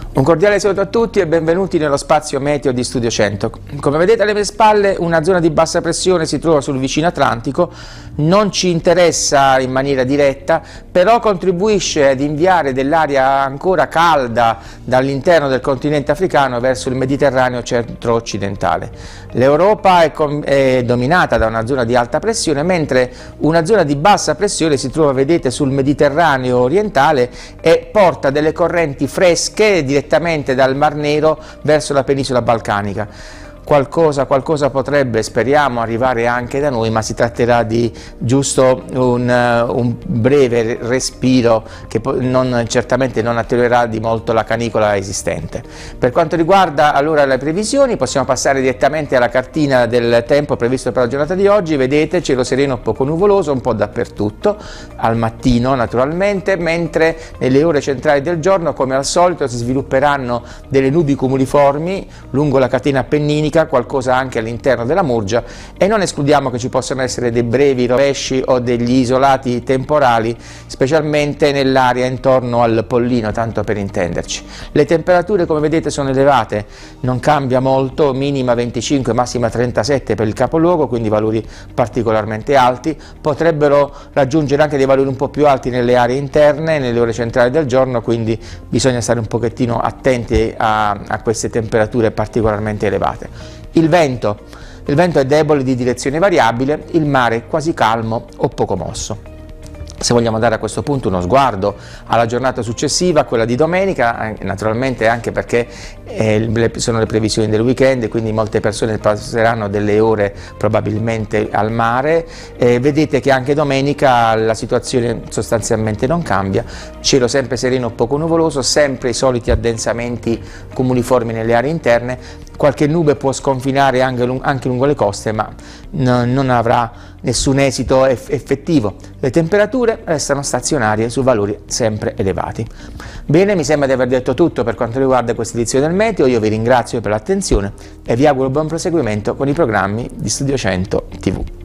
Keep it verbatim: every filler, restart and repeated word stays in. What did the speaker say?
Un cordiale saluto a tutti e benvenuti nello spazio meteo di Studio cento. Come vedete alle mie spalle una zona di bassa pressione si trova sul vicino Atlantico, non ci interessa in maniera diretta, però contribuisce ad inviare dell'aria ancora calda dall'interno del continente africano verso il Mediterraneo centro-occidentale. L'Europa è, è dominata da una zona di alta pressione, mentre una zona di bassa pressione si trova, vedete, sul Mediterraneo orientale e porta delle correnti fresche direttamente dal Mar Nero verso la penisola balcanica. Qualcosa, qualcosa potrebbe, speriamo, arrivare anche da noi, ma si tratterà di giusto un, un breve respiro che non, certamente non attenuerà di molto la canicola esistente. Per quanto riguarda allora le previsioni, possiamo passare direttamente alla cartina del tempo previsto per la giornata di oggi. Vedete, cielo sereno poco nuvoloso un po' dappertutto, al mattino naturalmente, mentre nelle ore centrali del giorno, come al solito, si svilupperanno delle nubi cumuliformi lungo la catena appenninica, qualcosa anche all'interno della Murgia, e non escludiamo che ci possano essere dei brevi rovesci o degli isolati temporali, specialmente nell'area intorno al Pollino, tanto per intenderci. Le temperature, come vedete, sono elevate, non cambia molto, minima venticinque, massima trentasette per il capoluogo, quindi valori particolarmente alti. Potrebbero raggiungere anche dei valori un po' più alti nelle aree interne, nelle ore centrali del giorno, quindi bisogna stare un pochettino attenti a, a queste temperature particolarmente elevate. Il vento, il vento è debole, di direzione variabile, il mare è quasi calmo o poco mosso. Se vogliamo dare a questo punto uno sguardo alla giornata successiva, quella di domenica, naturalmente anche perché eh, sono le previsioni del weekend, quindi molte persone passeranno delle ore probabilmente al mare, eh, vedete che anche domenica la situazione sostanzialmente non cambia, cielo sempre sereno, poco nuvoloso, sempre i soliti addensamenti cumuliformi nelle aree interne, qualche nube può sconfinare anche, anche lungo le coste, ma no, non avrà nessun esito eff effettivo. Le temperature restano stazionarie su valori sempre elevati. Bene, mi sembra di aver detto tutto per quanto riguarda questa edizione del meteo. Io vi ringrazio per l'attenzione e vi auguro buon proseguimento con i programmi di Studio cento tivù.